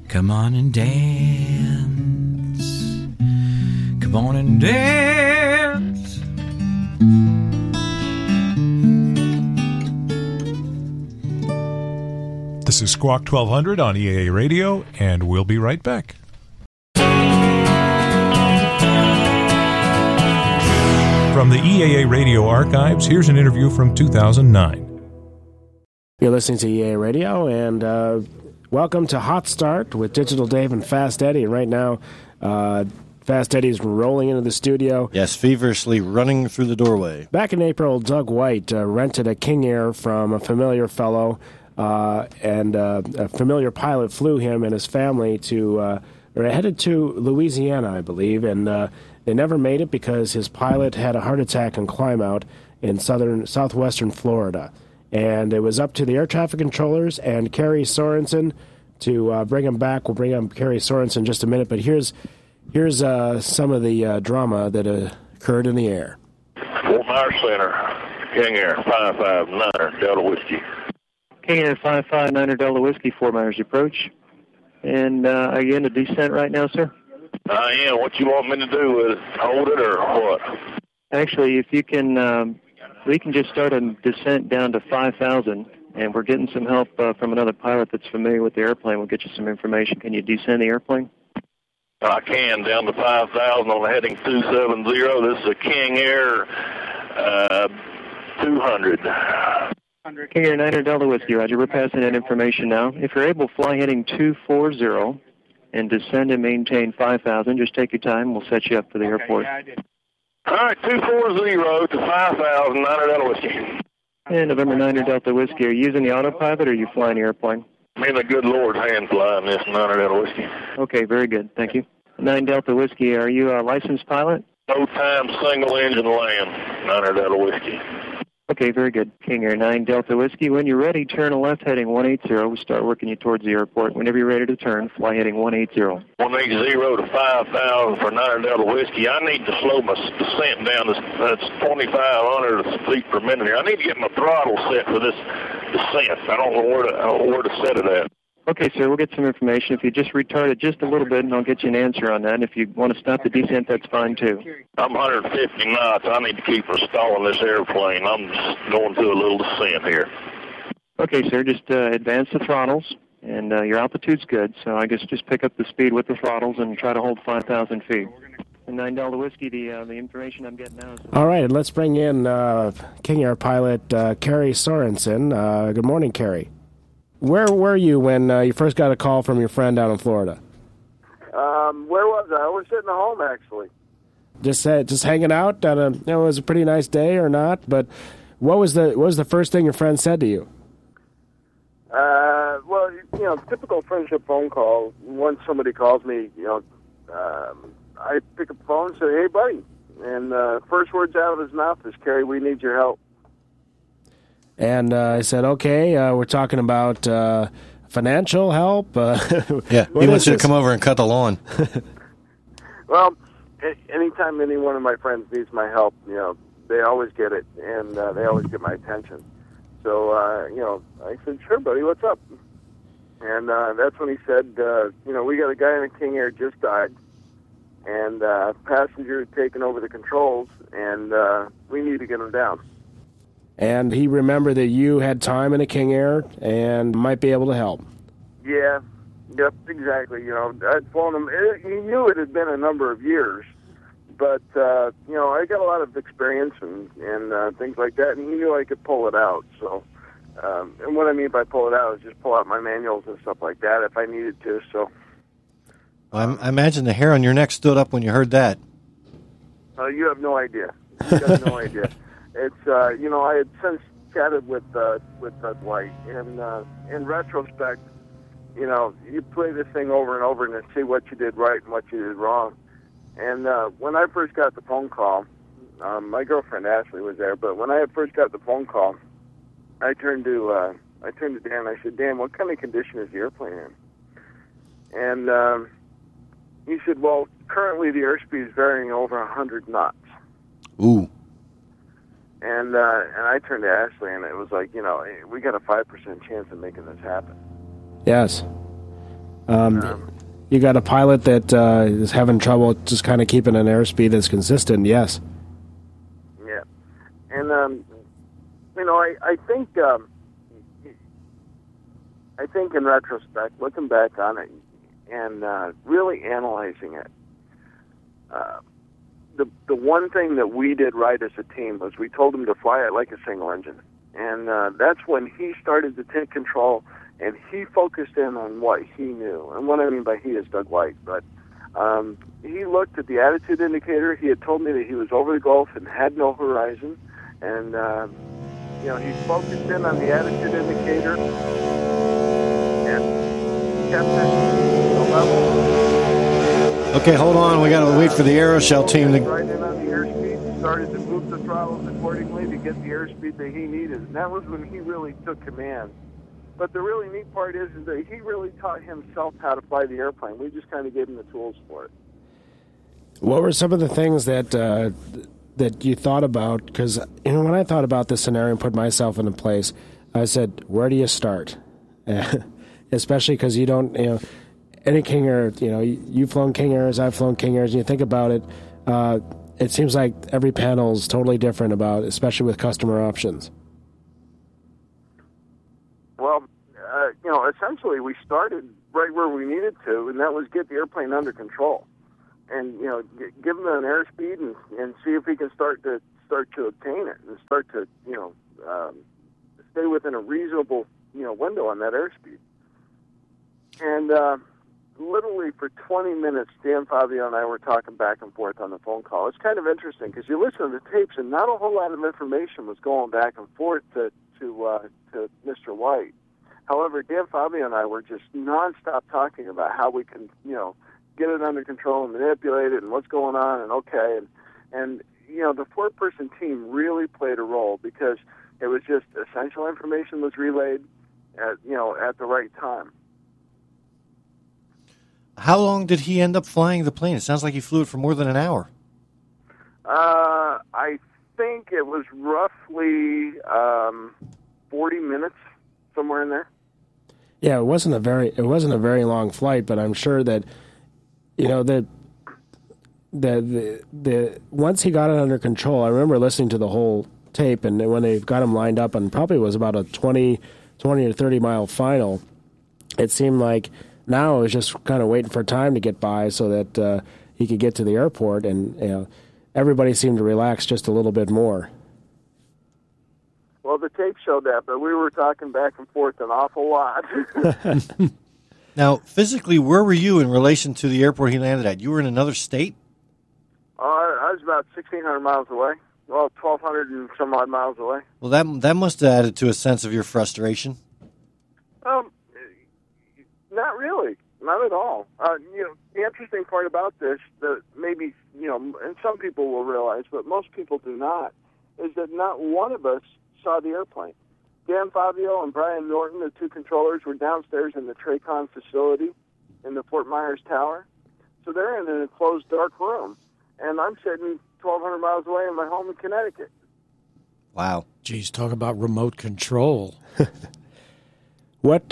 Come on and dance. Come on and dance. This is Squawk 1200 on EAA Radio, and we'll be right back. From the EAA Radio archives, here's an interview from 2009. You're listening to EAA Radio, and welcome to Hot Start with Digital Dave and Fast Eddie. Right now, Fast Eddie's rolling into the studio. Yes, feverishly running through the doorway. Back in April, Doug White rented a King Air from a familiar fellow, and a familiar pilot flew him and his family to, or headed to Louisiana, I believe, and they never made it because his pilot had a heart attack and climb out in southwestern Florida. And it was up to the air traffic controllers and Kerry Sorensen to bring him back. We'll bring up Kerry Sorensen in just a minute, but here's some of the drama that occurred in the air. Fort Myers Center, King Air 559 Delta Whiskey. King Air 559 Delta Whiskey, Fort Myers approach. And are you in a descent right now, sir? I am. What you want me to do with it? Hold it or what? Actually, if you can, we can just start a descent down to 5,000, and we're getting some help from another pilot that's familiar with the airplane. We'll get you some information. Can you descend the airplane? I can, down to 5,000 on heading 270. This is a King Air 200. King Air 9 Delta Whiskey, Roger. We're passing that information now. If you're able, fly heading 240 and descend and maintain 5,000. Just take your time. We'll set you up for the airport. All right, 240 to 5,000, 9 Delta Whiskey. And November 9 Delta Whiskey. Are you using the autopilot or are you flying the airplane? I'm in the good Lord's hand flying this 9 Delta Whiskey. Okay, very good. Thank you. 9 Delta Whiskey, are you a licensed pilot? No time, single engine land, 9 Delta Whiskey. Okay, very good. King Air 9 Delta Whiskey. When you're ready, turn left heading 180. We'll start working you towards the airport. Whenever you're ready to turn, fly heading 180. 180 to 5,000 for 9 Delta Whiskey. I need to slow my descent down. That's 2,500 feet per minute here. I need to get my throttle set for this descent. I don't know where to set it at. Okay, sir, we'll get some information. If you just retard it just a little bit, and I'll get you an answer on that. And if you want to stop the descent, that's fine, too. I'm 150 knots. I need to keep from stalling this airplane. I'm just going through a little descent here. Okay, sir, just advance the throttles, and your altitude's good. So I guess just pick up the speed with the throttles and try to hold 5,000 feet. And 9 Delta Whiskey, the information I'm getting now is... All right, and let's bring in King Air pilot Kerry Sorensen. Good morning, Kerry. Where were you when you first got a call from your friend down in Florida? Where was I? I was sitting at home, actually. Just hanging out. It was a pretty nice day, or not? But what was the first thing your friend said to you? Well, typical friendship phone call. Once somebody calls me, I pick up the phone and say, "Hey, buddy," and first words out of his mouth is, "Kerry, we need your help." And I said, okay, we're talking about financial help. Yeah, he wants you to come over and cut the lawn. Well, anytime any one of my friends needs my help, they always get it, and they always get my attention. So, I said, sure, buddy, what's up? And that's when he said, we got a guy in a King Air just died, and passenger taking over the controls, and we need to get him down. And he remembered that you had time in a King Air and might be able to help. Yeah, yep, exactly. I'd flown him. He knew it had been a number of years, but, I got a lot of experience and things like that, and he knew I could pull it out. So, and what I mean by pull it out is just pull out my manuals and stuff like that if I needed to. So, I imagine the hair on your neck stood up when you heard that. You have no idea. You have no idea. It's I had since chatted with Doug White, and in retrospect, you play this thing over and over and see what you did right and what you did wrong. And when I first got the phone call, my girlfriend Ashley was there. But when I had first got the phone call, I turned to Dan. I said, Dan, what kind of condition is the airplane in? And he said, well, currently the airspeed is varying over 100 knots. Ooh. And I turned to Ashley, and it was like, we got a 5% chance of making this happen. Yes. You got a pilot that is having trouble just kind of keeping an airspeed that's consistent, yes. Yeah. And, I think in retrospect, looking back on it and really analyzing it, the one thing that we did right as a team was we told him to fly it like a single engine. And that's when he started to take control, and he focused in on what he knew. And what I mean by he is Doug White. But he looked at the attitude indicator. He had told me that he was over the Gulf and had no horizon. And, he focused in on the attitude indicator and kept it the level. Okay, hold on. We got to wait for the Aeroshell team to... Right in on the airspeed, started to move the throttles accordingly to get the airspeed that he needed. And that was when he really took command. But the really neat part is that he really taught himself how to fly the airplane. We just kind of gave him the tools for it. What were some of the things that that you thought about? Because when I thought about this scenario and put myself into place, I said, where do you start? Especially because you don't, any King Air, you've flown King Airs, I've flown King Airs, and you think about it, it seems like every panel is totally different about, especially with customer options. Well, essentially we started right where we needed to, and that was get the airplane under control. And, give him an airspeed and see if he can start to obtain it and start to, stay within a reasonable, window on that airspeed. And literally for 20 minutes, Dan Fabio and I were talking back and forth on the phone call. It's kind of interesting because you listen to the tapes and not a whole lot of information was going back and forth to Mr. White. However, Dan Fabio and I were just nonstop talking about how we can, get it under control and manipulate it and what's going on and okay. And the four-person team really played a role because it was just essential information was relayed at the right time. How long did he end up flying the plane? It sounds like he flew it for more than an hour. I think it was roughly 40 minutes, somewhere in there. Yeah, it wasn't a very long flight, but I'm sure that the once he got it under control, I remember listening to the whole tape, and when they got him lined up, and probably was about a 20 or 30 mile final, it seemed like now it was just kind of waiting for time to get by so that he could get to the airport, and everybody seemed to relax just a little bit more. Well, the tape showed that, but we were talking back and forth an awful lot. Now, physically, where were you in relation to the airport he landed at? You were in another state? I was about 1,600 miles away. Well, 1,200 and some odd miles away. Well, that must have added to a sense of your frustration. Not really. Not at all. The interesting part about this, that maybe, and some people will realize, but most people do not, is that not one of us saw the airplane. Dan Fabio and Brian Norton, the two controllers, were downstairs in the TRACON facility in the Fort Myers Tower. So they're in an enclosed dark room. And I'm sitting 1,200 miles away in my home in Connecticut. Wow. Geez, talk about remote control. What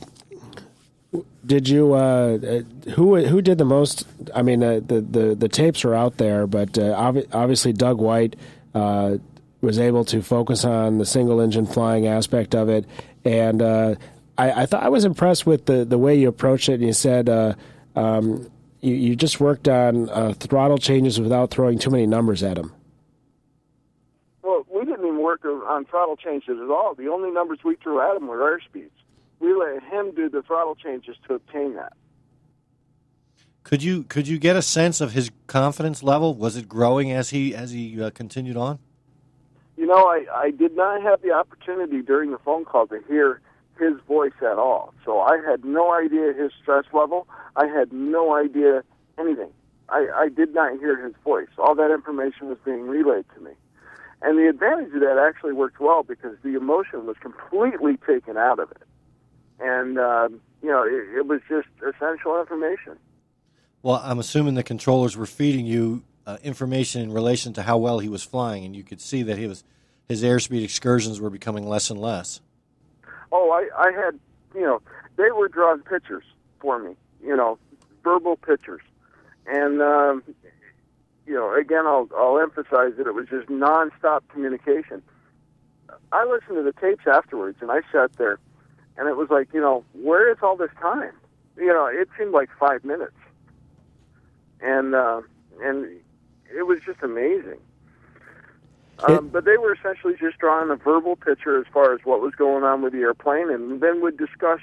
did you? Who did the most? I mean, the tapes are out there, but obviously Doug White was able to focus on the single engine flying aspect of it, and I thought I was impressed with the way you approached it. And you said you just worked on throttle changes without throwing too many numbers at him. Well, we didn't even work on throttle changes at all. The only numbers we threw at him were airspeeds. We let him do the throttle changes to obtain that. Could you get a sense of his confidence level? Was it growing as he continued on? I did not have the opportunity during the phone call to hear his voice at all. So I had no idea his stress level. I had no idea anything. I did not hear his voice. All that information was being relayed to me. And the advantage of that actually worked well because the emotion was completely taken out of it. And, it was just essential information. Well, I'm assuming the controllers were feeding you information in relation to how well he was flying, and you could see that his airspeed excursions were becoming less and less. Oh, I had, they were drawing pictures for me verbal pictures. And, again, I'll emphasize that it was just nonstop communication. I listened to the tapes afterwards, and I sat there, and it was like, where is all this time? It seemed like 5 minutes. And it was just amazing. But they were essentially just drawing a verbal picture as far as what was going on with the airplane, and then would discuss,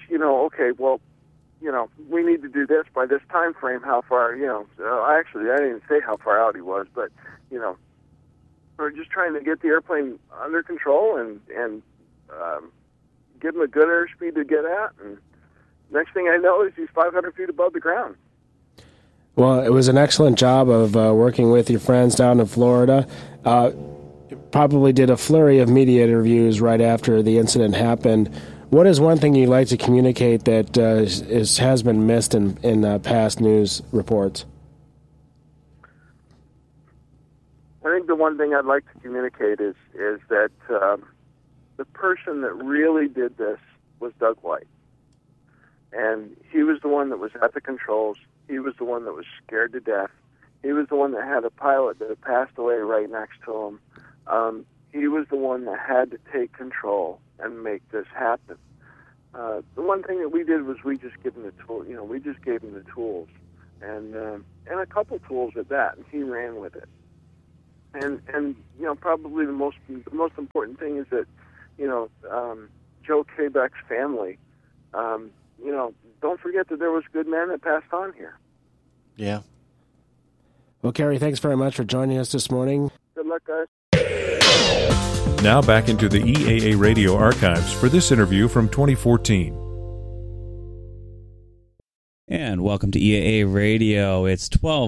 we need to do this by this time frame, how far, I didn't even say how far out he was, but, we're just trying to get the airplane under control and give him a good airspeed to get at, and next thing I know is he's 500 feet above the ground. Well, it was an excellent job of working with your friends down in Florida. Probably did a flurry of media interviews right after the incident happened. What is one thing you'd like to communicate that has been missed in past news reports? I think the one thing I'd like to communicate is that the person that really did this was Doug White. And he was the one that was at the controls. He was the one that was scared to death. He was the one that had a pilot that had passed away right next to him. He was the one that had to take control and make this happen. The one thing that we did was we just gave him the tool. We just gave him the tools, and a couple tools at that, and he ran with it. And probably the most important thing is that Joe Quebec's family. Don't forget that there was good men that passed on here. Yeah. Well, Kerry, thanks very much for joining us this morning. Good luck, guys. Now back into the EAA radio archives for this interview from 2014. And welcome to EAA Radio. It's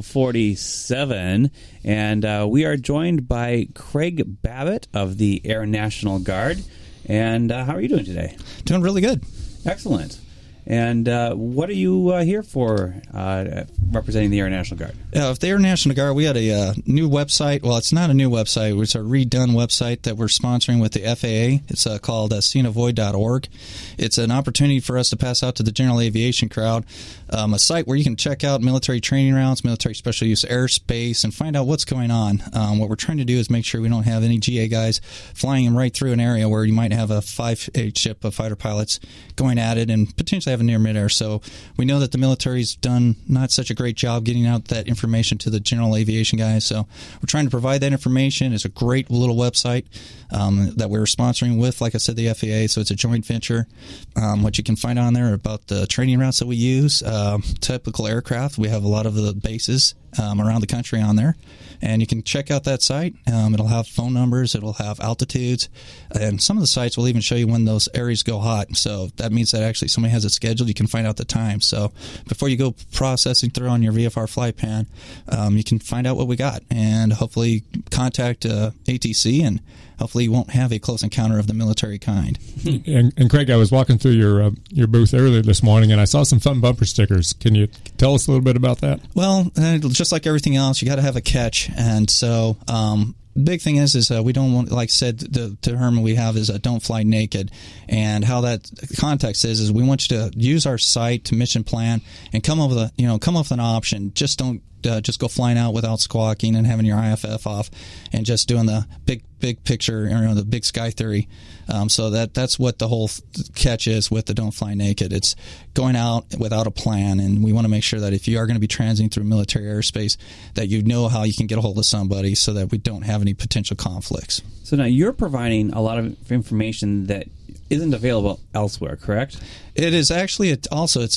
12:47, and we are joined by Craig Babbitt of the Air National Guard. And how are you doing today? Doing really good. Excellent. And what are you here for representing the Air National Guard? The Air National Guard, we had a new website. Well, it's not a new website. It's a redone website that we're sponsoring with the FAA. It's called seeandavoid.org. It's an opportunity for us to pass out to the general aviation crowd a site where you can check out military training routes, military special use airspace, and find out what's going on. What we're trying to do is make sure we don't have any GA guys flying them right through an area where you might have a 5-8 ship of fighter pilots going at it and potentially have a near midair. So we know that the military's done not such a great job getting out that information to the general aviation guys. So we're trying to provide that information. It's a great little website that we're sponsoring with, like I said, the FAA. So it's a joint venture. What you can find on there about the training routes that we use, typical aircraft. We have a lot of the bases around the country on there. And you can check out that site. It'll have phone numbers. It'll have altitudes. And some of the sites will even show you when those areas go hot. So that means that actually somebody has it scheduled. You can find out the time. So before you go processing through on your VFR flight pan, you can find out what we got and hopefully contact ATC, and hopefully you won't have a close encounter of the military kind. And Craig, I was walking through your booth earlier this morning, and I saw some fun bumper stickers. Can you tell us a little bit about that? Well, just like everything else, you got to have a catch. And so the big thing is we don't want, like I said to Herman, we have is don't fly naked. And how that context is we want you to use our site to mission plan and come up with an option. Just don't just go flying out without squawking and having your IFF off and just doing the big picture, the big sky theory. So that's what the whole catch is with the don't fly naked. It's going out without a plan, and we want to make sure that if you are going to be transiting through military airspace, that you know how you can get a hold of somebody so that we don't have any potential conflicts. So now you're providing a lot of information that isn't available elsewhere, correct? It is actually it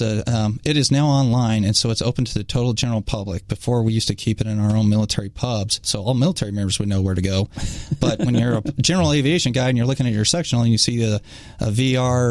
is now online, and so it's open to the total general public. Before, we used to keep it in our own military pubs, so all military members would know where to go. But when you're a general aviation guy and you're looking at your sectional and you see a VR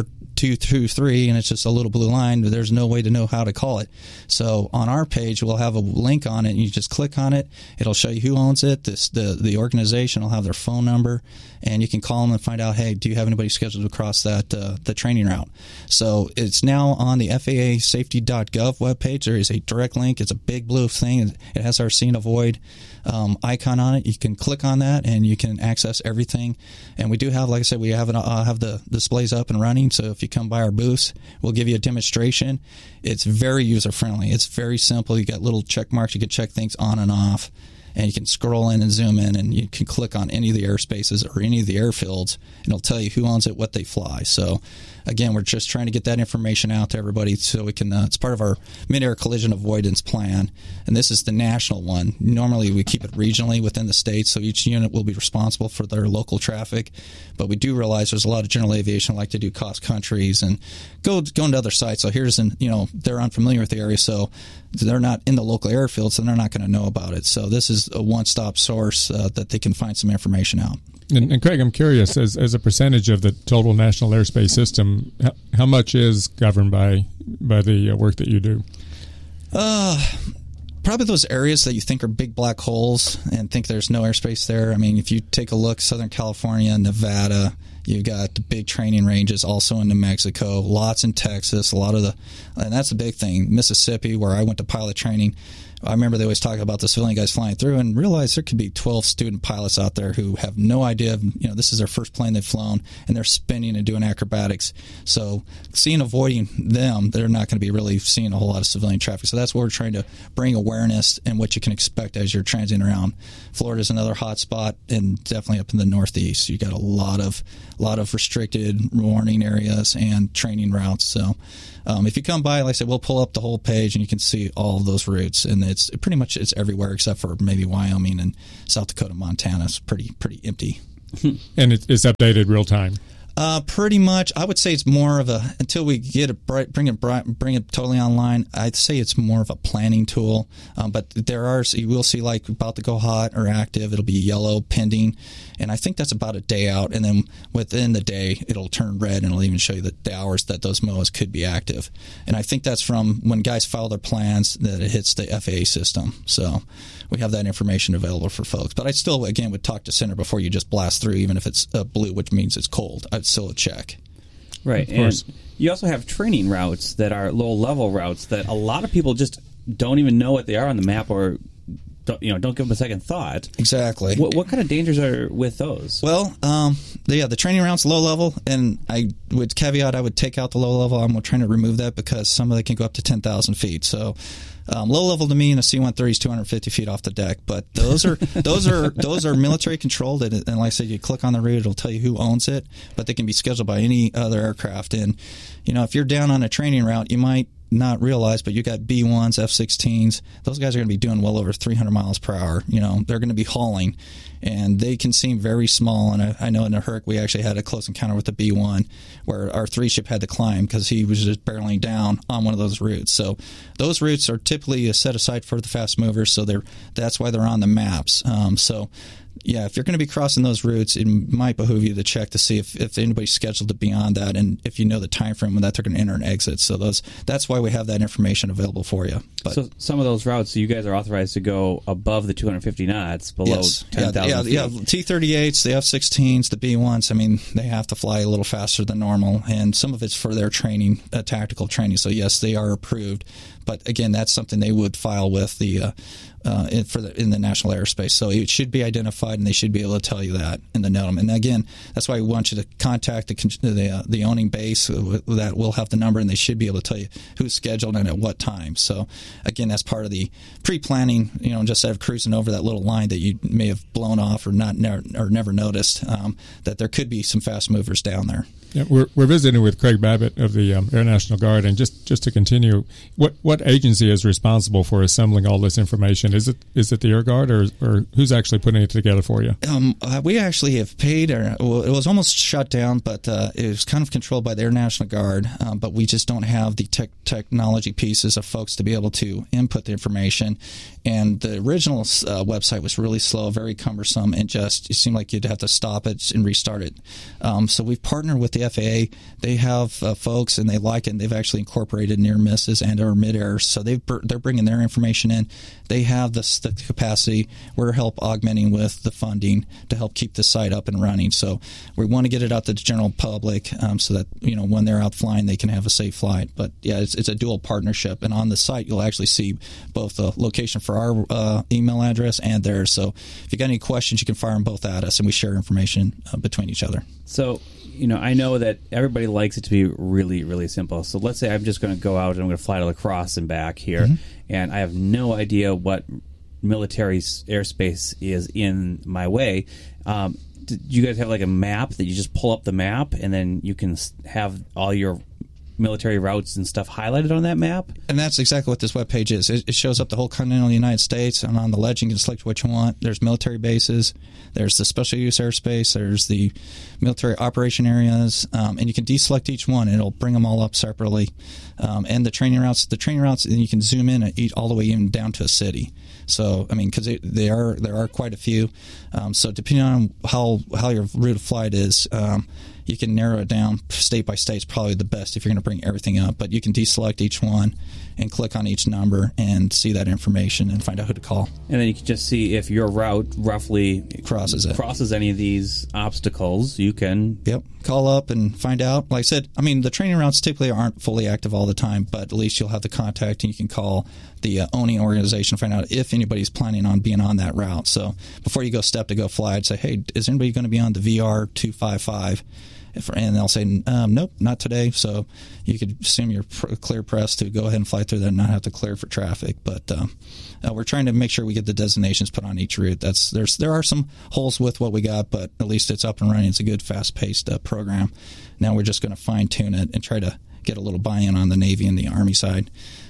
223 and it's just a little blue line, there's no way to know how to call it. So on our page, we'll have a link on it, and you just click on it. It'll show you who owns it. The organization will have their phone number, and you can call them and find out, hey, do you have anybody scheduled across that the training route. So it's now on the FAA safety.gov webpage. There is a direct link. It's a big blue thing. It has our See and Avoid icon on it. You can click on that and you can access everything. And we do have, like I said, we have the displays up and running. So if you come by our booths, we'll give you a demonstration. It's very user friendly. It's very simple. You got little check marks. You can check things on and off. And you can scroll in and zoom in, and you can click on any of the airspaces or any of the airfields, and it'll tell you who owns it, what they fly. So, again, we're just trying to get that information out to everybody so we can. It's part of our mid-air collision avoidance plan, and this is the national one. Normally, we keep it regionally within the state, so each unit will be responsible for their local traffic. But we do realize there's a lot of general aviation like to do cross countries and go into other sites. So they're unfamiliar with the area, so they're not in the local airfield, so they're not going to know about it. So this is a one-stop source that they can find some information out. And Craig, I'm curious, as a percentage of the total national airspace system, how much is governed by the work that you do? Probably those areas that you think are big black holes and think there's no airspace there. I mean, if you take a look, Southern California, Nevada, you've got the big training ranges also in New Mexico, lots in Texas, and that's the big thing. Mississippi, where I went to pilot training, I remember they always talk about the civilian guys flying through and realize there could be 12 student pilots out there who have no idea, this is their first plane they've flown, and they're spinning and doing acrobatics. So avoiding them, they're not going to be really seeing a whole lot of civilian traffic. So that's where we're trying to bring awareness and what you can expect as you're transiting around. Florida's another hot spot, and definitely up in the Northeast. You got a lot of restricted warning areas and training routes. So if you come by, like I said, we'll pull up the whole page and you can see all of those routes, and it's pretty much everywhere except for maybe Wyoming and South Dakota, Montana. It's pretty empty. And it's updated real time. Pretty much, I would say it's more of until we get it bring it totally online. I'd say it's more of a planning tool. But you will see like about to go hot or active. It'll be yellow pending, and I think that's about a day out. And then within the day, it'll turn red, and it'll even show you the hours that those MOAs could be active. And I think that's from when guys file their plans that it hits the FAA system. So we have that information available for folks. But I still, again, would talk to center before you just blast through, even if it's blue, which means it's cold. I'd still check. Right. And you also have training routes that are low-level routes that a lot of people just don't even know what they are on the map, or don't give them a second thought. Exactly. What kind of dangers are with those? Well, the training routes low level, and I would take out the low level. I'm trying to remove that because some of them can go up to 10,000 feet. So low level to me in a C-130 is 250 feet off the deck, but those are military controlled, and like I said, you click on the route, it'll tell you who owns it, but they can be scheduled by any other aircraft. And if you're down on a training route, you might not realize, but you got B-1s, F-16s. Those guys are going to be doing well over 300 miles per hour. They're going to be hauling, and they can seem very small. And I know in a Herc we actually had a close encounter with the B-1 where our 3-ship had to climb because he was just barreling down on one of those routes. So those routes are typically set aside for the fast movers, so that's why they're on the maps. Yeah, if you're going to be crossing those routes, it might behoove you to check to see if anybody's scheduled to be on that, and if you know the time frame when that they're going to enter and exit. So that's why we have that information available for you. But so some of those routes, you guys are authorized to go above the 250 knots, below 10,000 feet. Yeah, T-38s, the F-16s, the B-1s, I mean, they have to fly a little faster than normal, and some of it's for their training, tactical training. So, yes, they are approved. But, again, that's something they would file with in the national airspace. So it should be identified, and they should be able to tell you that in the NOTAM. And again, that's why we want you to contact the owning base that will have the number, and they should be able to tell you who's scheduled and at what time. So again, that's part of the pre-planning. Just instead of cruising over that little line that you may have blown off or never noticed, that there could be some fast movers down there. Yeah, we're visiting with Craig Babbitt of the Air National Guard, and just to continue, what agency is responsible for assembling all this information? Is it the Air Guard, or who's actually putting it together for you? We actually have paid, it was almost shut down, but it was kind of controlled by the Air National Guard, but we just don't have the technology pieces of folks to be able to input the information. And the original website was really slow, very cumbersome, and it seemed like you'd have to stop it and restart it. So we've partnered with the FAA, they have folks, and they like it, and they've actually incorporated near misses and or mid-airs. So they're bringing their information in. They have the capacity. We're help augmenting with the funding to help keep the site up and running. So we want to get it out to the general public so that, when they're out flying, they can have a safe flight. But yeah, it's a dual partnership. And on the site, you'll actually see both the location for our email address and theirs. So if you got any questions, you can fire them both at us, and we share information between each other. So, I know that everybody likes it to be really, really simple. So let's say I'm just going to go out and I'm going to fly to La Crosse and back here, and I have no idea what military airspace is in my way. Do you guys have like a map that you just pull up the map and then you can have all your military routes and stuff highlighted on that map? And that's exactly what this webpage is. It shows up the whole continental United States, and on the legend you can select what you want. There's military bases, there's the special use airspace, there's the military operation areas, and you can deselect each one, and it'll bring them all up separately. And the training routes, and you can zoom in all the way even down to a city. So, because there are quite a few. So depending on how your route of flight is, you can narrow it down state by state. Is probably the best if you're going to bring everything up. But you can deselect each one and click on each number and see that information and find out who to call. And then you can just see if your route roughly crosses any of these obstacles. You can call up and find out. Like I said, the training routes typically aren't fully active all the time, but at least you'll have the contact, and you can call the owning organization to find out if anybody's planning on being on that route. So before you go step to go fly, I'd say, hey, is anybody going to be on the VR 255? And they'll say, nope, not today. So you could assume you're clear press to go ahead and fly through that and not have to clear for traffic. But we're trying to make sure we get the designations put on each route. There are some holes with what we got, but at least it's up and running. It's a good, fast-paced program. Now we're just going to fine-tune it and try to get a little buy-in on the Navy and the Army side.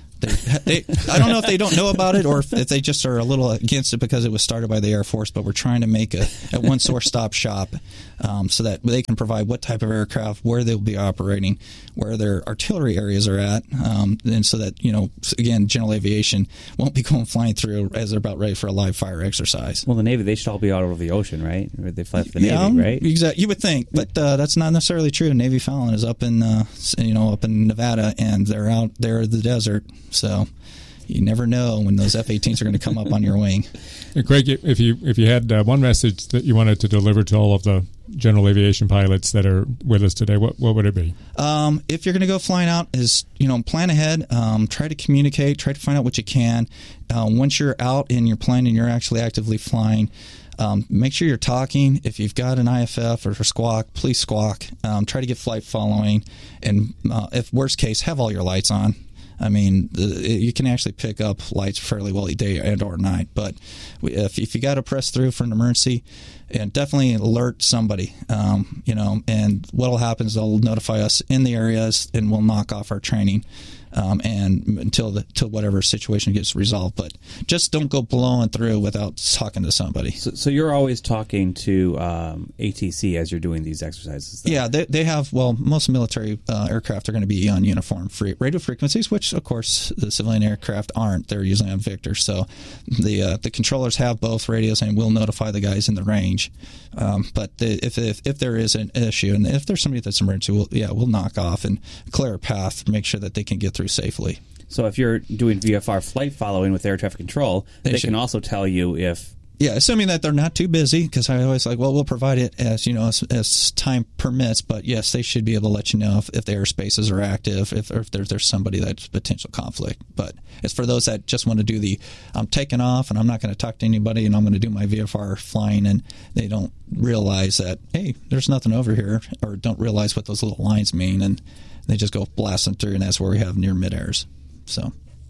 I don't know if they don't know about it or if they just are a little against it because it was started by the Air Force, but we're trying to make a one-source stop shop so that they can provide what type of aircraft, where they'll be operating, where their artillery areas are at, and so that, again, general aviation won't be flying through as they're about ready for a live fire exercise. Well, the Navy, they should all be out over the ocean, right? They fly for the Navy, right? Exactly. You would think, but that's not necessarily true. Navy Fallon is up in up in Nevada, and they're out there in the desert. So you never know when those F-18s are going to come up on your wing. Craig, if you had one message that you wanted to deliver to all of the general aviation pilots that are with us today, what would it be? If you're going to go flying out, plan ahead. Try to communicate. Try to find out what you can. Once you're out in your plane and you're actually actively flying, make sure you're talking. If you've got an IFF or squawk, please squawk. Try to get flight following. And if worst case, have all your lights on. You can actually pick up lights fairly well day and or night. But if you got to press through for an emergency, and definitely alert somebody, and what will happen is they'll notify us in the areas, and we'll knock off our training and until whatever situation gets resolved. But just don't go blowing through without talking to somebody. So you're always talking to ATC as you're doing these exercises, though? Yeah, they have, most military aircraft are going to be on uniform radio frequencies, which, of course, the civilian aircraft aren't. They're usually on Victor. So the controllers have both radios, and we'll notify the guys in the range. But if there is an issue, and if there's somebody that's emergency, we'll knock off and clear a path, make sure that they can get through safely. So if you're doing VFR flight following with air traffic control, they can also tell you if... Yeah, assuming that they're not too busy, because I always we'll provide it as as time permits. But yes, they should be able to let you know if the airspaces are active, if there's somebody that's potential conflict. But it's for those that just want to do I'm taking off and I'm not going to talk to anybody and I'm going to do my VFR flying, and they don't realize that, hey, there's nothing over here, or don't realize what those little lines mean, and they just go blasting through, and that's where we have near mid-airs. So.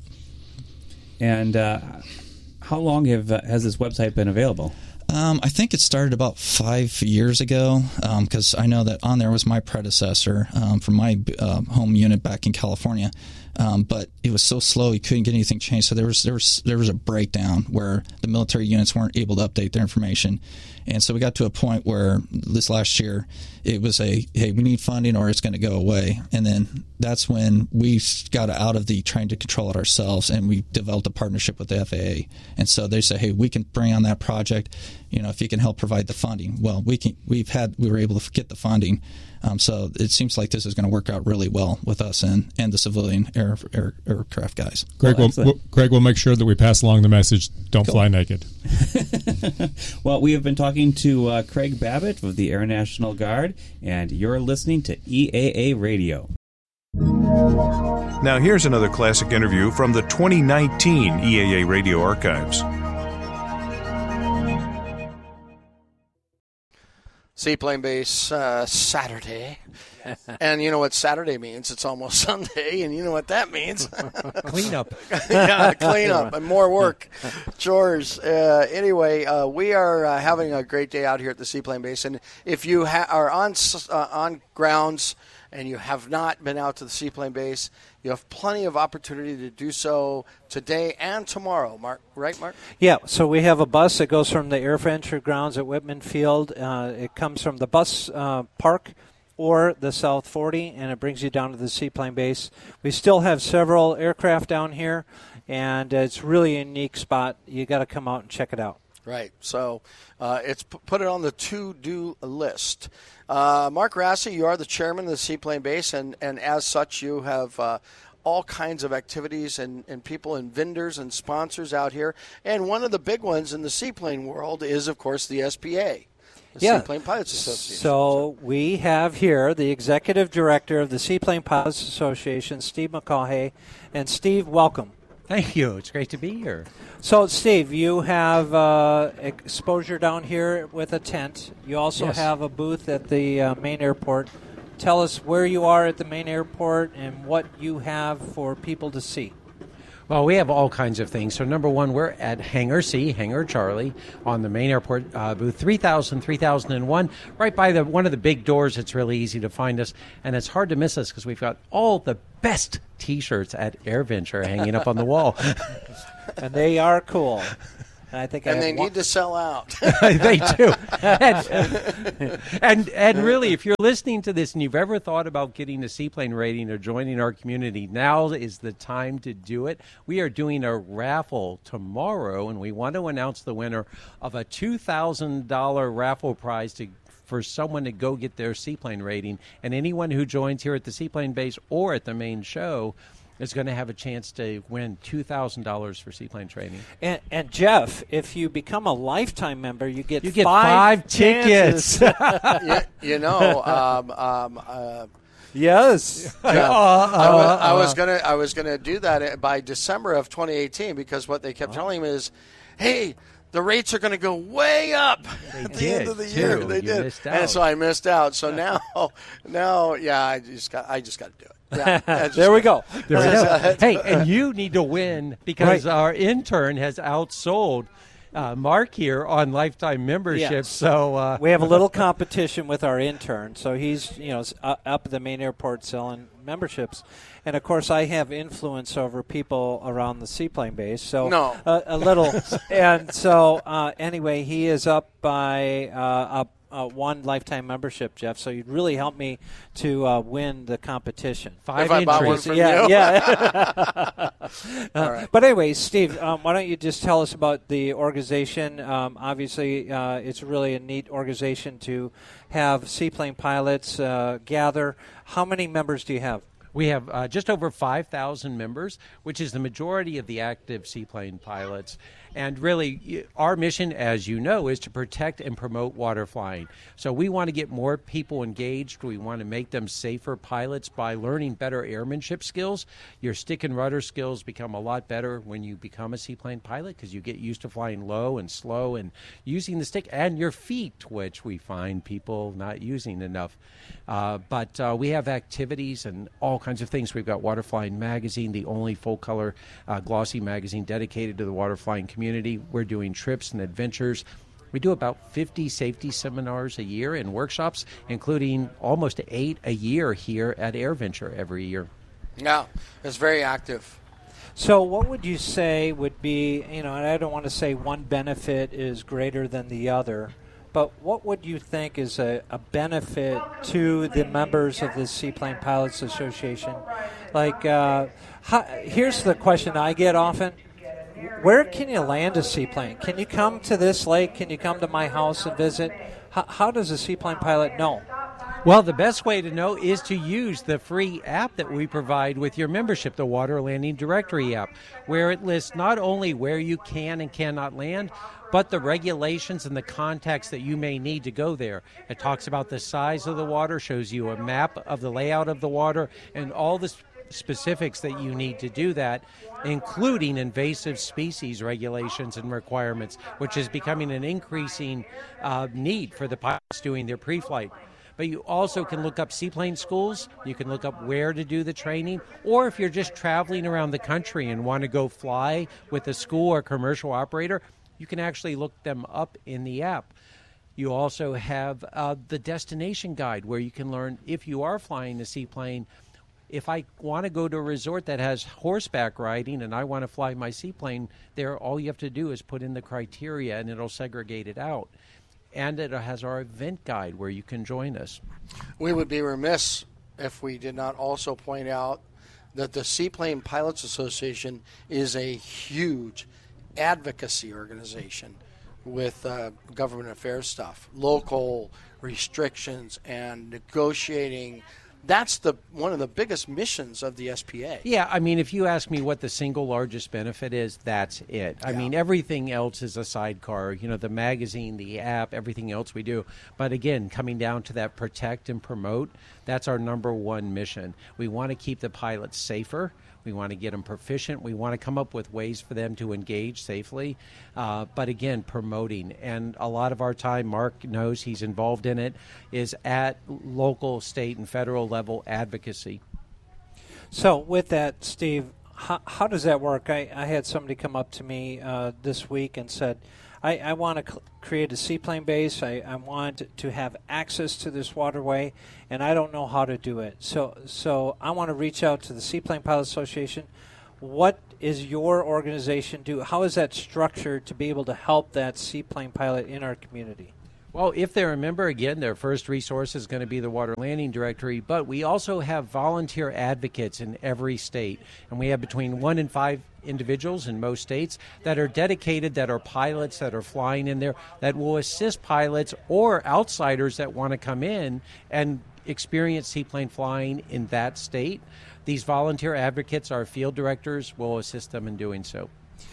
And how long has this website been available? I think it started about 5 years ago, because I know that on there was my predecessor from my home unit back in California, but it was so slow you couldn't get anything changed. So there was a breakdown where the military units weren't able to update their information, and so we got to a point where this last year it was hey, we need funding or it's going to go away. And then that's when we got out of the trying to control it ourselves, and we developed a partnership with the FAA. And so they say, hey, we can bring on that project, if you can help provide the funding. Well, we were able to get the funding. So it seems like this is going to work out really well with us and the civilian aircraft guys. Greg, we'll make sure that we pass along the message, don't fly naked. Well, we have been talking to Craig Babbitt of the Air National Guard, and you're listening to EAA Radio. Now here's another classic interview from the 2019 EAA Radio Archives. Seaplane Base Saturday. And you know what Saturday means? It's almost Sunday, and you know what that means? Cleanup. Yeah, cleanup and more work, chores. Anyway, we are having a great day out here at the Seaplane Base, and if you are on grounds and you have not been out to the Seaplane Base, you have plenty of opportunity to do so today and tomorrow. Mark, right, Mark? Yeah, so we have a bus that goes from the AirVenture grounds at Whitman Field. It comes from the bus park or the South 40, and it brings you down to the Seaplane Base. We still have several aircraft down here, and it's really a unique spot. You got to come out and check it out. Right. So it's put it on the to-do list. Mark Rassi, you are the chairman of the Seaplane Base, and as such, you have all kinds of activities and people and vendors and sponsors out here. And one of the big ones in the seaplane world is, of course, the SPA, the Seaplane Pilots Association. So we have here the executive director of the Seaplane Pilots Association, Steve McCaughey. And Steve, welcome. Thank you. It's great to be here. So, Steve, you have exposure down here with a tent. You also have a booth at the main airport. Tell us where you are at the main airport and what you have for people to see. Well, we have all kinds of things. So, number one, we're at Hangar C, Hangar Charlie, on the main airport booth 3001, right by one of the big doors. It's really easy to find us, and it's hard to miss us because we've got all the best T-shirts at AirVenture hanging up on the wall. And they are cool. And I think they need to sell out. They do. And really, if you're listening to this and you've ever thought about getting a seaplane rating or joining our community, now is the time to do it. We are doing a raffle tomorrow, and we want to announce the winner of a $2,000 raffle prize for someone to go get their seaplane rating. And anyone who joins here at the Seaplane Base or at the main show is going to have a chance to win $2,000 for seaplane training. And Jeff, if you become a lifetime member, you get five tickets. Yes. I was gonna do that by December of 2018 because what they kept telling me is, hey, the rates are going to go way up at the end of the year. They did, and so I missed out. So now, I just got to do it. Yeah, there we go. Hey, and you need to win because our intern has outsold Mark here on lifetime membership. Yeah. So we have a little competition with our intern. So he's up at the main airport selling memberships, and of course I have influence over people around the Seaplane Base. So a little, and so anyway, he is up by one lifetime membership, Jeff. So you'd really help me to win the competition. If I bought one from you. Yeah. All right. But anyway, Steve, why don't you just tell us about the organization? Obviously, it's really a neat organization to have seaplane pilots gather. How many members do you have? We have just over 5,000 members, which is the majority of the active seaplane pilots. And really, our mission, as you know, is to protect and promote water flying. So we want to get more people engaged. We want to make them safer pilots by learning better airmanship skills. Your stick and rudder skills become a lot better when you become a seaplane pilot because you get used to flying low and slow and using the stick and your feet, which we find people not using enough. But we have activities and all kinds of things. We've got Water Flying Magazine, the only full-color glossy magazine dedicated to the water flying community. We're doing trips and adventures. We do about 50 safety seminars a year and workshops, including almost 8 a year here at AirVenture every year. Yeah, it's very active. So what would you say would be, and I don't want to say one benefit is greater than the other, but what would you think is a benefit to the members of the Seaplane Pilots Association? Like, here's the question I get often. Where can you land a seaplane? Can you come to this lake? Can you come to my house and visit? How does a seaplane pilot know? Well, the best way to know is to use the free app that we provide with your membership, the Water Landing Directory app, where it lists not only where you can and cannot land, but the regulations and the contacts that you may need to go there. It talks about the size of the water, shows you a map of the layout of the water, and all the specifics that you need to do that, including invasive species regulations and requirements, which is becoming an increasing need for the pilots doing their pre-flight. But you also can look up seaplane schools. You can look up where to do the training. Or if you're just traveling around the country and want to go fly with a school or commercial operator, you can actually look them up in the app. You also have the destination guide where you can learn, if you are flying a seaplane, if I want to go to a resort that has horseback riding and I want to fly my seaplane there, all you have to do is put in the criteria and it'll segregate it out. And it has our event guide where you can join us. We would be remiss if we did not also point out that the Seaplane Pilots Association is a huge advocacy organization with government affairs stuff, local restrictions and negotiating. That's one of the biggest missions of the SPA. Yeah, I mean, if you ask me what the single largest benefit is, that's it. I mean, everything else is a sidecar. You know, the magazine, the app, everything else we do. But again, coming down to that protect and promote, that's our number one mission. We want to keep the pilots safer. We want to get them proficient. We want to come up with ways for them to engage safely. But again, promoting. And a lot of our time, Mark knows he's involved in it, is at local, state, and federal level advocacy. So with that, Steve, how does that work? I had somebody come up to me this week and said, I want to create a seaplane base. I want to have access to this waterway, and I don't know how to do it. So I want to reach out to the Seaplane Pilot Association. What is your organization do? How is that structured to be able to help that seaplane pilot in our community? Well, if they're a member, again, their first resource is going to be the Water Landing Directory, but we also have volunteer advocates in every state, and we have between 1 and 5 individuals in most states that are dedicated, that are pilots, that are flying in there, that will assist pilots or outsiders that want to come in and experience seaplane flying in that state. These volunteer advocates, our field directors, will assist them in doing so.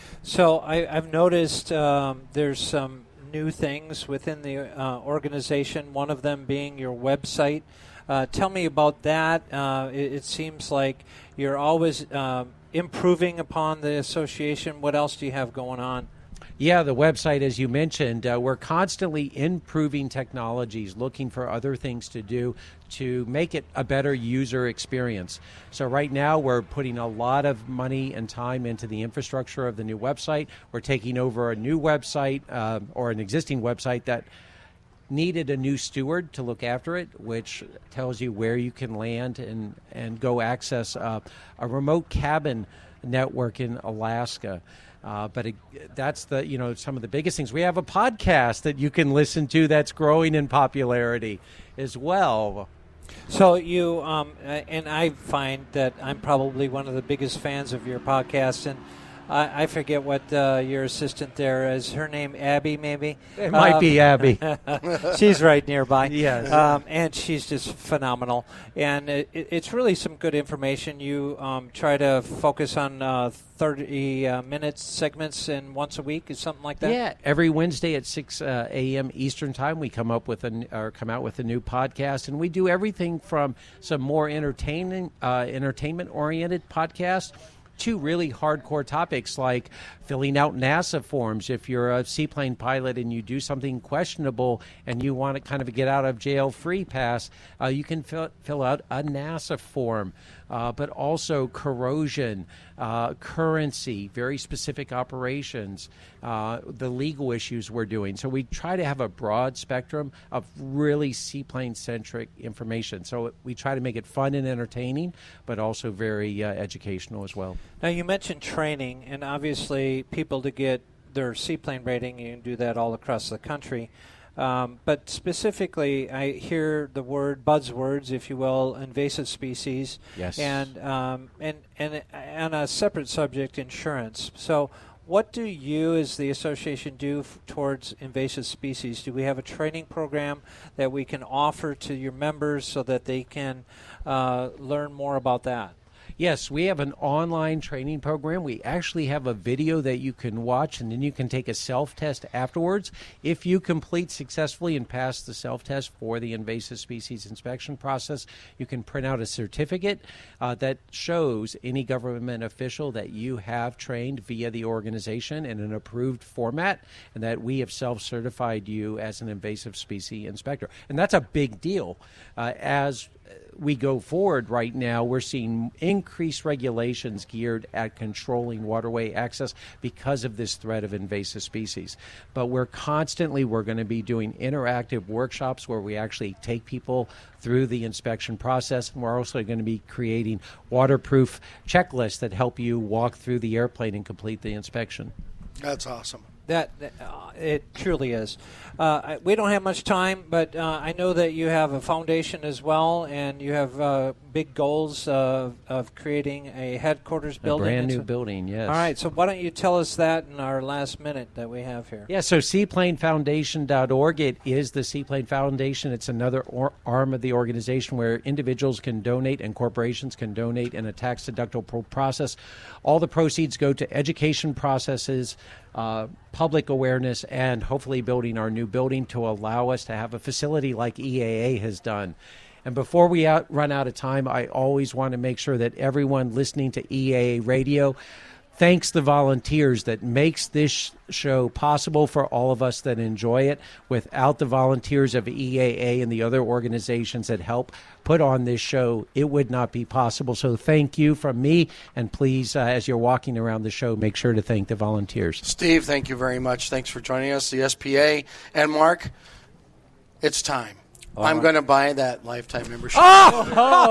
So I've noticed there's some new things within the organization, one of them being your website. Tell me about that. It seems like you're always improving upon the association. What else do you have going on? Yeah, the website, as you mentioned, we're constantly improving technologies, looking for other things to do to make it a better user experience. So right now we're putting a lot of money and time into the infrastructure of the new website. We're taking over a new website or an existing website that needed a new steward to look after it, which tells you where you can land and go access a remote cabin network in Alaska. But that's some of the biggest things. We have a podcast that you can listen to that's growing in popularity as well. So you and I find that I'm probably one of the biggest fans of your podcast, and I forget what your assistant there is. Her name Abby, maybe? It might be Abby. She's right nearby. Yes. And she's just phenomenal. And it's really some good information. You try to focus on 30-minute segments and once a week, is something like that? Yeah. Every Wednesday at 6 a.m. Eastern Time, we come out with a new podcast, and we do everything from some more entertainment-oriented podcasts to really hardcore topics like filling out NASA forms. If you're a seaplane pilot and you do something questionable and you want to kind of get out of jail free pass, you can fill out a NASA form. But also corrosion, currency, very specific operations, the legal issues we're doing. So we try to have a broad spectrum of really seaplane-centric information. So we try to make it fun and entertaining, but also very educational as well. Now, you mentioned training, and obviously people to get their seaplane rating, you can do that all across the country. But specifically, I hear the word buzzwords, if you will, invasive species, yes, and on a separate subject, insurance. So, What do you, as the association, do towards invasive species? Do we have a training program that we can offer to your members so that they can learn more about that? Yes, we have an online training program. We actually have a video that you can watch, and then you can take a self-test afterwards. If you complete successfully and pass the self-test for the invasive species inspection process, you can print out a certificate that shows any government official that you have trained via the organization in an approved format, and that we have self-certified you as an invasive species inspector. And that's a big deal. As we go forward right now, we're seeing increased regulations geared at controlling waterway access because of this threat of invasive species. But we're going to be doing interactive workshops where we actually take people through the inspection process, and we're also going to be creating waterproof checklists that help you walk through the airplane and complete the inspection. That's awesome. That it truly is. We don't have much time, but I know that you have a foundation as well, and you have big goals of creating a headquarters building. A brand new building, yes. All right, so why don't you tell us that in our last minute that we have here? Yeah, so seaplanefoundation.org. It is the Seaplane Foundation. It's another arm of the organization where individuals can donate and corporations can donate in a tax-deductible process. All the proceeds go to education processes, public awareness, and hopefully building our new building to allow us to have a facility like EAA has done. And before we run out of time, I always want to make sure that everyone listening to EAA Radio thanks the volunteers that makes this show possible for all of us that enjoy it. Without the volunteers of EAA and the other organizations that help put on this show, it would not be possible. So thank you from me, and please, as you're walking around the show, make sure to thank the volunteers. Steve, thank you very much. Thanks for joining us, the SPA. And Mark, it's time. I'm going to buy that lifetime membership. All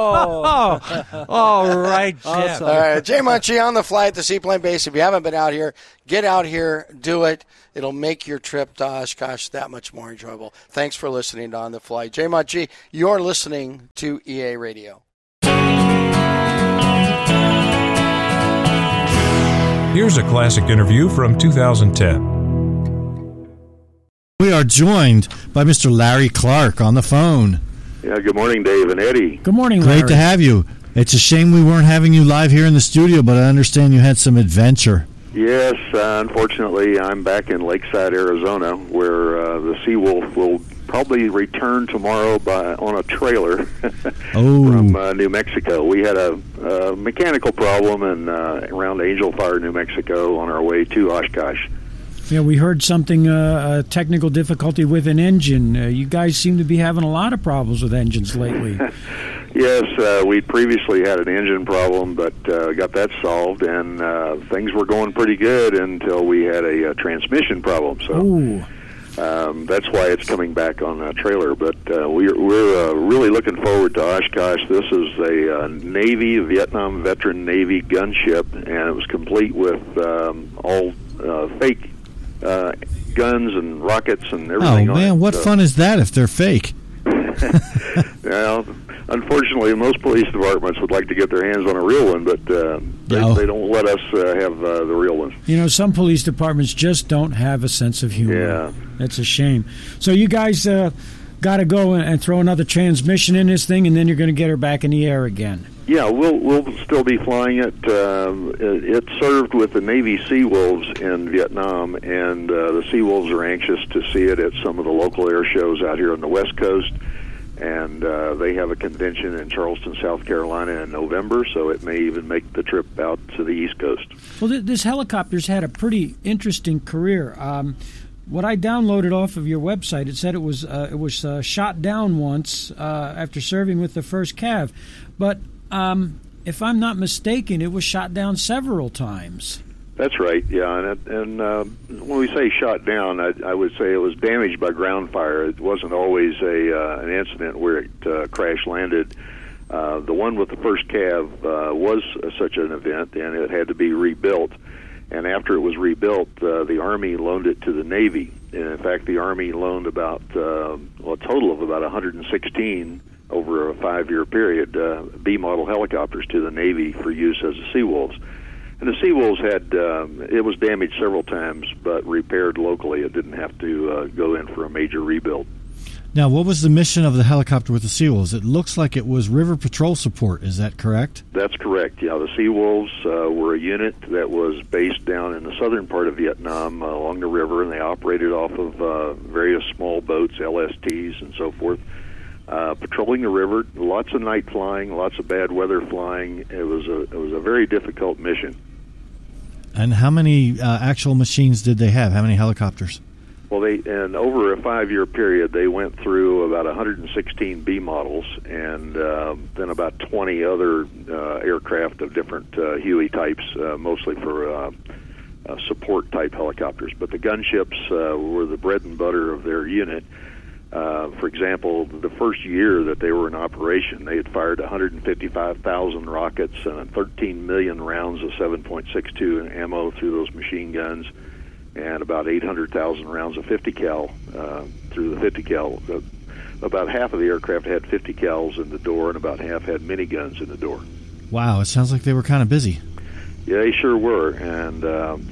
right, Jim. Awesome. All right, Jay Munchie on the fly at the Seaplane Base. If you haven't been out here, get out here, do it. It'll make your trip to Oshkosh that much more enjoyable. Thanks for listening to On the Fly. Jay Munchie, you're listening to EA Radio. Here's a classic interview from 2010. We are joined by Mr. Larry Clark on the phone. Yeah, good morning, Dave and Eddie. Good morning, Larry. Great to have you. It's a shame we weren't having you live here in the studio, but I understand you had some adventure. Yes, unfortunately, I'm back in Lakeside, Arizona, where the Seawolf will probably return tomorrow on a trailer from New Mexico. We had a mechanical problem around Angel Fire, New Mexico, on our way to Oshkosh. Yeah, we heard something, a technical difficulty with an engine. You guys seem to be having a lot of problems with engines lately. Yes, we previously had an engine problem, but got that solved, and things were going pretty good until we had a transmission problem. So that's why it's coming back on a trailer. But we're really looking forward to Oshkosh. This is a Vietnam veteran Navy gunship, and it was complete with all fake guns and rockets and everything. Oh, man, what fun is that if they're fake? Well, unfortunately, most police departments would like to get their hands on a real one, but they don't let us have the real ones. You know, some police departments just don't have a sense of humor. Yeah. That's a shame. So you guys got to go and throw another transmission in this thing, and then you're going to get her back in the air again. Yeah, we'll still be flying it. It served with the Navy Seawolves in Vietnam, and the Seawolves are anxious to see it at some of the local air shows out here on the West Coast. And they have a convention in Charleston, South Carolina in November, so it may even make the trip out to the East Coast. Well, this helicopter's had a pretty interesting career. What I downloaded off of your website, it said it was shot down once after serving with the 1st Cav, but if I'm not mistaken, it was shot down several times. That's right, yeah. And when we say shot down, I would say it was damaged by ground fire. It wasn't always an incident where it crash landed. The one with the 1st Cav was such an event, and it had to be rebuilt. And after it was rebuilt, the Army loaned it to the Navy. And in fact, the Army loaned about a total of about 116 over a 5-year period, B-model helicopters to the Navy for use as the Seawolves. And the Seawolves had, it was damaged several times, but repaired locally. It didn't have to go in for a major rebuild. Now, what was the mission of the helicopter with the Seawolves? It looks like it was river patrol support. Is that correct? That's correct. Yeah, the Seawolves were a unit that was based down in the southern part of Vietnam along the river, and they operated off of various small boats, LSTs, and so forth, patrolling the river. Lots of night flying, lots of bad weather flying. It was a very difficult mission. And how many actual machines did they have? How many helicopters? Well, and over a 5-year period, they went through about 116 B models and then about 20 other aircraft of different Huey types, mostly for support-type helicopters. But the gunships were the bread and butter of their unit. For example, the first year that they were in operation, they had fired 155,000 rockets and 13 million rounds of 7.62 ammo through those machine guns, and about 800,000 rounds of 50 cal through the 50 cal. About half of the aircraft had 50 cals in the door, and about half had miniguns in the door. Wow, it sounds like they were kind of busy. Yeah, they sure were, and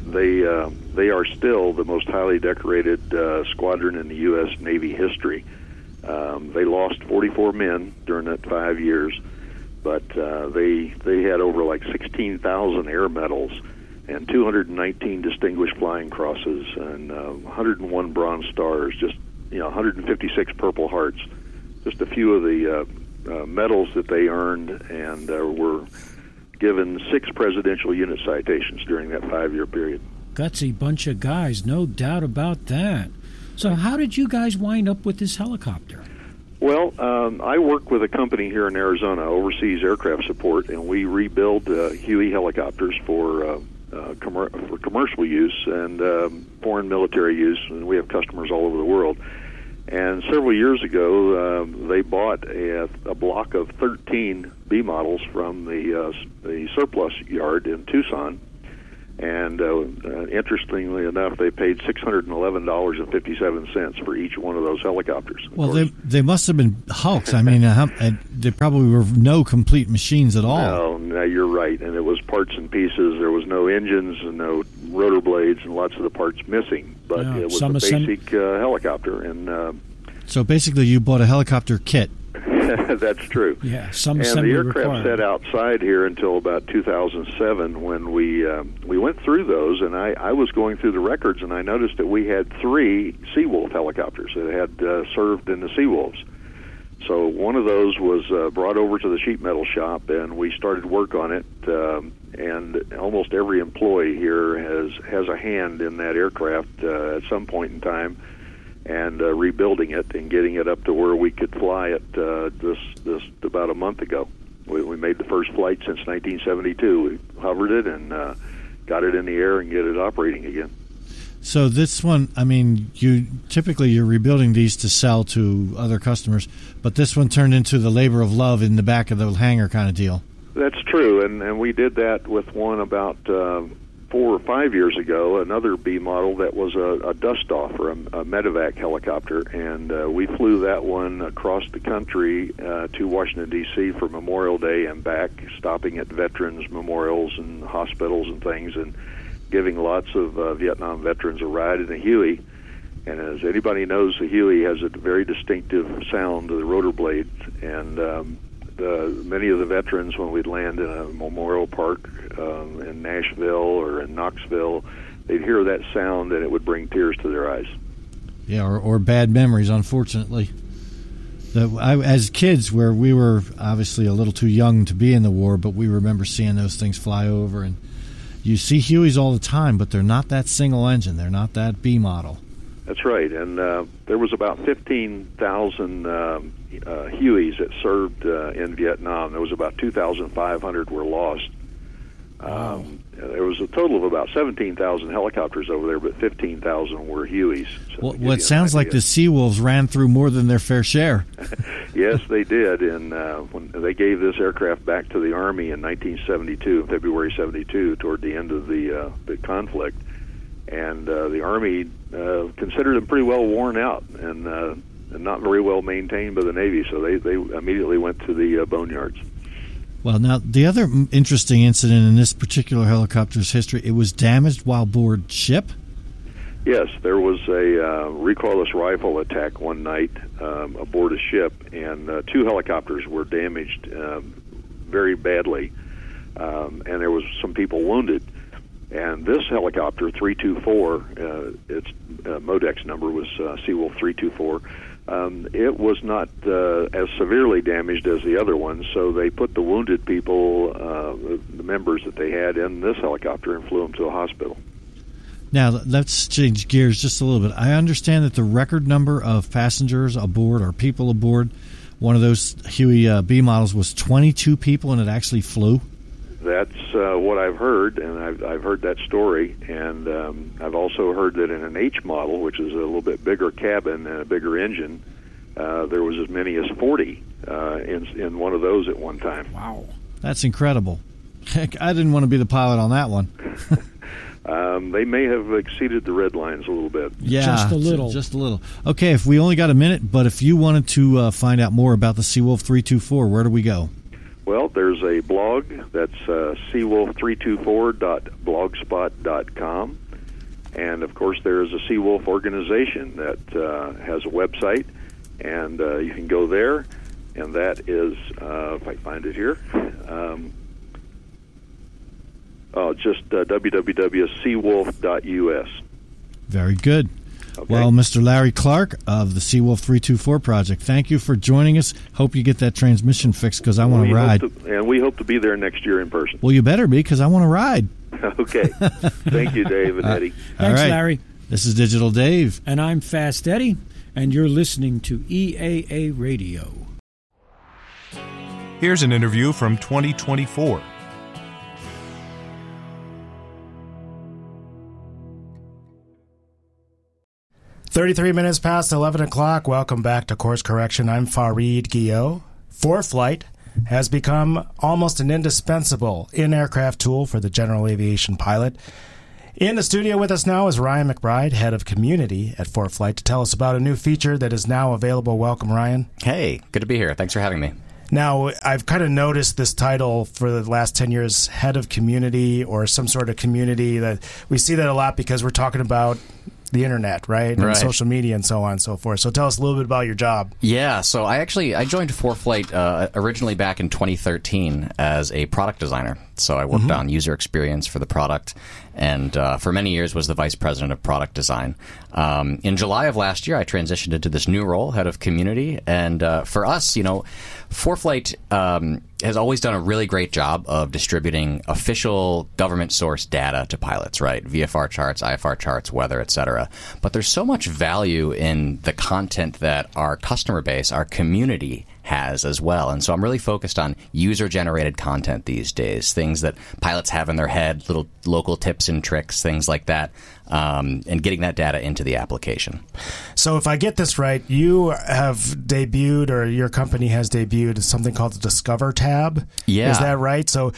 they are still the most highly decorated squadron in the U.S. Navy history. They lost 44 men during that 5 years, but they had over like 16,000 air medals and 219 distinguished flying crosses and 101 Bronze Stars, just 156 Purple Hearts, just a few of the medals that they earned, and were given 6 presidential unit citations during that 5-year period. Gutsy bunch of guys, no doubt about that. So how did you guys wind up with this helicopter? Well, I work with a company here in Arizona, Overseas Aircraft Support, and we rebuild Huey helicopters for commercial use and foreign military use, and we have customers all over the world. And several years ago, they bought a block of 13 B models from the surplus yard in Tucson. And interestingly enough, they paid $611.57 for each one of those helicopters. Well, they must have been hulks. I mean, they probably were no complete machines at all. No, you're right. And it was parts and pieces. There was no engines and no rotor blades and lots of the parts missing. But it was a basic helicopter. And so basically you bought a helicopter kit. That's true. Yeah, some and assembly the aircraft required. sat outside here until about 2007 when we went through those, and I was going through the records, and I noticed that we had 3 Seawolf helicopters that had served in the Seawolves. So one of those was brought over to the sheet metal shop, and we started work on it, and almost every employee here has a hand in that aircraft at some point in time, and rebuilding it and getting it up to where we could fly it this about a month ago. We made the first flight since 1972. We hovered it and got it in the air and get it operating again. So this one, I mean, you're rebuilding these to sell to other customers, but this one turned into the labor of love in the back of the hangar kind of deal. That's true, and we did that with one about 4 or 5 years ago, another B model that was a dust-off or a medevac helicopter, and we flew that one across the country to Washington, D.C. for Memorial Day and back, stopping at veterans' memorials and hospitals and things, and giving lots of Vietnam veterans a ride in a Huey. And as anybody knows, the Huey has a very distinctive sound to the rotor blades, and many of the veterans, when we'd land in a memorial park in Nashville or in Knoxville, they'd hear that sound and it would bring tears to their eyes. Yeah, or bad memories, unfortunately. As kids, where we were obviously a little too young to be in the war, but we remember seeing those things fly over. And you see Hueys all the time, but they're not that single engine. They're not that B model. That's right, and there was about 15,000 Hueys that served in Vietnam. There was about 2,500 were lost. There was a total of about 17,000 helicopters over there, but 15,000 were Hueys. So well, it sounds like the Seawolves ran through more than their fair share. Yes, they did, and when they gave this aircraft back to the Army in 1972, February 72, toward the end of the conflict, and the Army considered them pretty well worn out and not very well maintained by the Navy, so they immediately went to the boneyards. Well, now, the other interesting incident in this particular helicopter's history, it was damaged while aboard ship? Yes, there was a recoilless rifle attack one night aboard a ship, and 2 helicopters were damaged very badly, and there was some people wounded. And this helicopter, 324, its MODEX number was Seawolf 324, it was not as severely damaged as the other ones, so they put the wounded people, the members that they had in this helicopter, and flew them to a hospital. Now, let's change gears just a little bit. I understand that the record number of passengers aboard or people aboard one of those Huey B models was 22 people, and it actually flew? That's what I've heard, and I've heard that story, and I've also heard that in an H model, which is a little bit bigger cabin and a bigger engine, there was as many as 40 in one of those at one time. Wow. That's incredible. Heck, I didn't want to be the pilot on that one. They may have exceeded the red lines a little bit. Yeah, just a little. Just a little. Okay, if we only got a minute, but if you wanted to find out more about the Seawolf 324, where do we go? Well, there's a blog that's seawolf324.blogspot.com, and of course there is a Seawolf organization that has a website, and you can go there, and that is, if I find it here, just www.seawolf.us. Very good. Okay. Well, Mr. Larry Clark of the Seawolf 324 project, thank you for joining us. Hope you get that transmission fixed because I want to ride. And we hope to be there next year in person. Well, you better be because I want to ride. Okay. Thank you, Dave and Eddie. Thanks, Larry. This is Digital Dave. And I'm Fast Eddie, and you're listening to EAA Radio. Here's an interview from 2024. "33 minutes past 11 o'clock. Welcome back to Course Correction. I'm Fareed Guillot. ForeFlight has become almost an indispensable in-aircraft tool for the general aviation pilot. In the studio with us now is Ryan McBride, head of community at ForeFlight, to tell us about a new feature that is now available. Welcome, Ryan. Hey, good to be here. Thanks for having me. Now, I've kind of noticed this title for the last 10 years, head of community or some sort of community. That we see that a lot because we're talking about the internet, right? And social media and so on and so forth. So tell us a little bit about your job. Yeah, so I joined ForeFlight originally back in 2013 as a product designer. So I worked on user experience for the product, and for many years was the vice president of product design. In July of last year, I transitioned into this new role, head of community. And for us, ForeFlight has always done a really great job of distributing official government source data to pilots, right? VFR charts, IFR charts, weather, etc. But there's so much value in the content that our customer base, our community, has as well. And so I'm really focused on user-generated content these days, things that pilots have in their head, little local tips and tricks, things like that, and getting that data into the application. So if I get this right, you have debuted, or your company has debuted, something called the Discover tab. Yeah. Is that right? So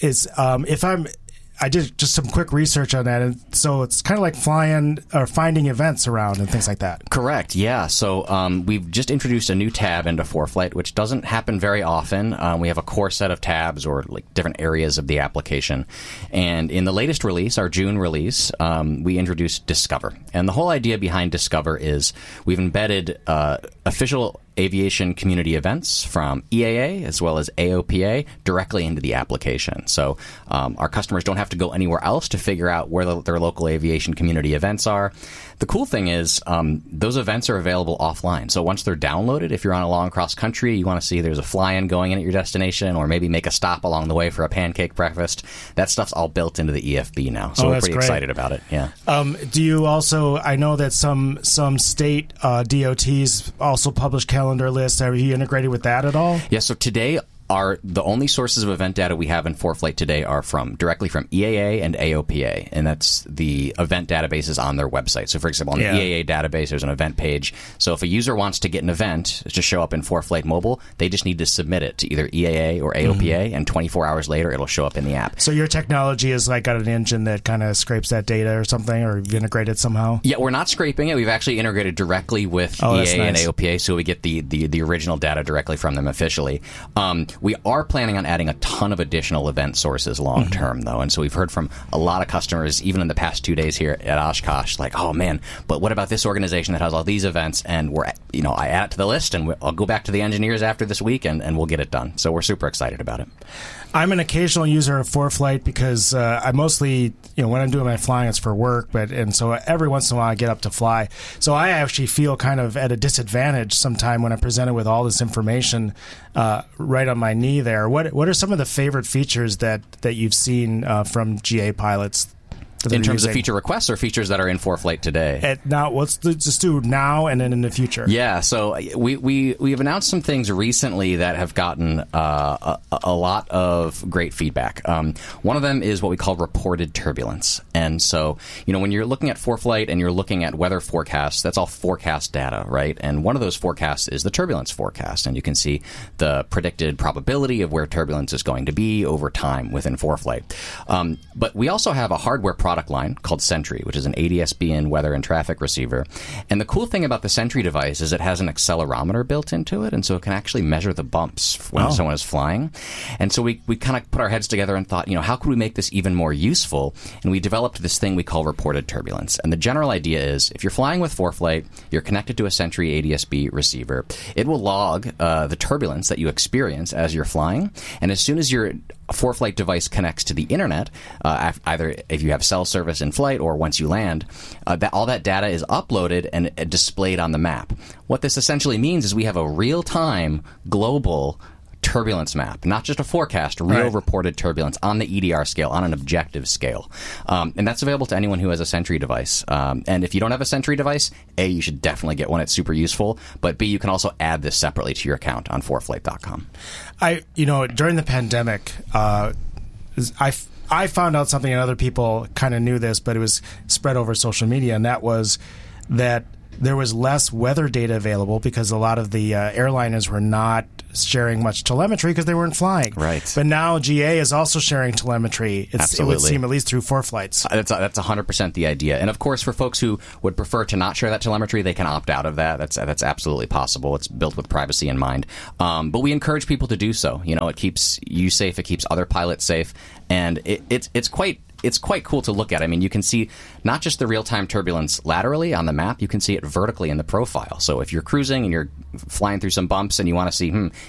I did just some quick research on that, and so it's kind of like finding events around and things like that. Correct, yeah. So we've just introduced a new tab into ForeFlight, which doesn't happen very often. We have a core set of tabs or like different areas of the application. And in the latest release, our June release, we introduced Discover. And the whole idea behind Discover is we've embedded official aviation community events from EAA as well as AOPA directly into the application. So our customers don't have to go anywhere else to figure out where their local aviation community events are. The cool thing is those events are available offline. So once they're downloaded, if you're on a long cross country, you want to see there's a fly-in going in at your destination, or maybe make a stop along the way for a pancake breakfast, that stuff's all built into the EFB now. So we're pretty excited about it. Yeah. Do you also, I know that some state DOTs also publish calendar lists. Are you integrated with that at all? Yeah, so today the only sources of event data we have in ForeFlight today are directly from EAA and AOPA, and that's the event databases on their website. So, for example, on the EAA database, there's an event page. So if a user wants to get an event to show up in ForeFlight Mobile, they just need to submit it to either EAA or AOPA, and 24 hours later, it'll show up in the app. So your technology is like got an engine that kind of scrapes that data or something, or you've integrated somehow? Yeah, we're not scraping it. We've actually integrated directly with EAA and AOPA, so we get the original data directly from them officially. We are planning on adding a ton of additional event sources long term, though. And so we've heard from a lot of customers, even in the past 2 days here at Oshkosh, like, oh man, but what about this organization that has all these events? And I add it to the list, and I'll go back to the engineers after this week, and we'll get it done. So we're super excited about it. I'm an occasional user of ForeFlight because I mostly, when I'm doing my flying, it's for work. And so every once in a while I get up to fly. So I actually feel kind of at a disadvantage sometime when I'm presented with all this information right on my knee there. What are some of the favorite features that you've seen from GA pilots? In terms of feature requests or features that are in ForeFlight today? Now, let's just do now and then in the future. Yeah, so we've announced some things recently that have gotten a lot of great feedback. One of them is what we call reported turbulence. And so, when you're looking at ForeFlight and you're looking at weather forecasts, that's all forecast data, right? And one of those forecasts is the turbulence forecast. And you can see the predicted probability of where turbulence is going to be over time within ForeFlight. But we also have a hardware product line called Sentry, which is an ADS-B weather and traffic receiver. And the cool thing about the Sentry device is it has an accelerometer built into it, and so it can actually measure the bumps when someone is flying. And so we kind of put our heads together and thought, how could we make this even more useful? And we developed this thing we call reported turbulence. And the general idea is if you're flying with ForeFlight, you're connected to a Sentry ADS-B receiver, it will log the turbulence that you experience as you're flying. And as soon as your ForeFlight device connects to the internet, either if you have cell service in flight or once you land, all that data is uploaded and displayed on the map. What this essentially means is we have a real-time global turbulence map, not just a forecast, real reported turbulence on the EDR scale, on an objective scale. And that's available to anyone who has a Sentry device. And if you don't have a Sentry device, A, you should definitely get one. It's super useful. But B, you can also add this separately to your account on foreflight.com. During the pandemic, I found out something, and other people kind of knew this, but it was spread over social media, and that was that there was less weather data available because a lot of the airliners were not sharing much telemetry because they weren't flying. Right. But now GA is also sharing telemetry. It would seem, at least through ForeFlights. That's 100% the idea. And of course, for folks who would prefer to not share that telemetry, they can opt out of that. That's absolutely possible. It's built with privacy in mind. But we encourage people to do so. It keeps you safe. It keeps other pilots safe. And it's quite cool to look at. I mean, you can see not just the real-time turbulence laterally on the map, you can see it vertically in the profile. So if you're cruising and you're flying through some bumps and you want to see,